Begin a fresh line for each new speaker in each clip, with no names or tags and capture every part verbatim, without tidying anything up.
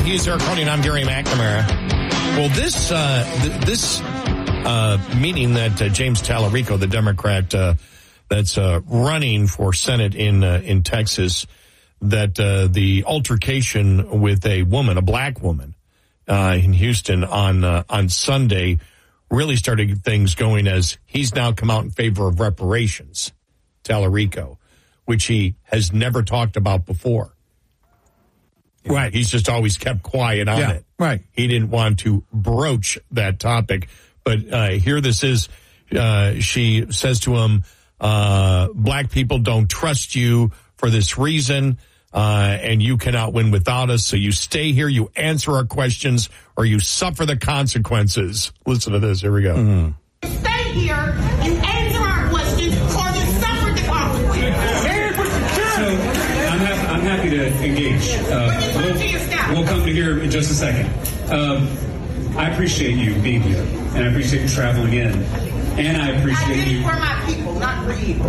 He's Eric Cronin. I'm Gary McNamara. Well, this uh, th- this uh, meeting that uh, James Tallarico, the Democrat uh, that's uh, running for Senate in uh, in Texas, that uh, the altercation with a woman, a black woman, uh, in Houston on uh, on Sunday, really started things going as he's now come out in favor of reparations, Tallarico, which he has never talked about before. Right. He's just always kept quiet on
yeah,
it.
Right.
He didn't want to broach that topic. But uh, here this is. Uh, she says to him, uh, black people don't trust you for this reason, uh, and you cannot win without us. So you stay here, you answer our questions, or you suffer the consequences. Listen to this. Here we go.
Mm-hmm. Stay here, you answer our questions, or you suffer the consequences.
So I'm happy, I'm happy to engage. Uh, we'll, we'll come to here in just a second. Um, I appreciate you being here, and I appreciate you traveling in, and I appreciate
I did
you.
it for my people, not for you.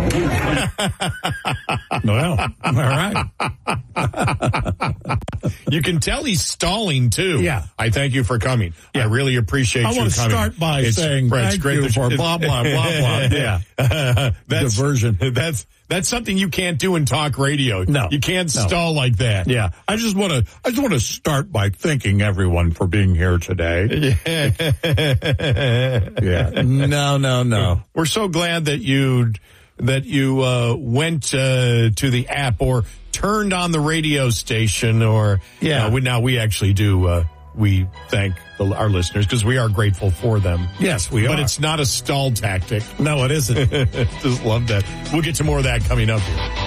Well, all right.
You can tell he's stalling, too.
Yeah.
I thank you for coming. Yeah. I really appreciate
I
you
want to
coming.
start by
it's,
saying
right,
thank
great
you for blah, blah, blah, blah. Yeah.
uh, that's,
Diversion.
That's that's something you can't do in talk radio.
No.
You can't
no.
stall like that.
Yeah. I just want to I just want to start by thanking everyone for being here today.
Yeah.
yeah. No, no, no.
We're so glad that you that you uh, went uh, to the app or turned on the radio station or
yeah.
Uh, we, now we actually do uh, we thank the, our listeners because we are grateful for them.
Yes, we
but
are.
But it's not a stall tactic.
No, it isn't.
Just love that. We'll get to more of that coming up here.